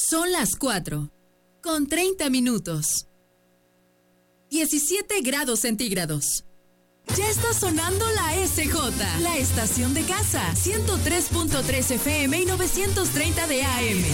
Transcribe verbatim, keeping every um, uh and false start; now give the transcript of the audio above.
Son las cuatro, con treinta minutos. diecisiete grados centígrados. Ya está sonando la S J, la estación de casa, ciento tres punto tres F M y novecientos treinta de A M.